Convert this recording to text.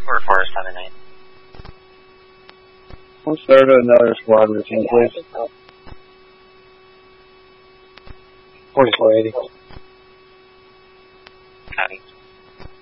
4478. We'll start another squad routine, please. 4480. Copy.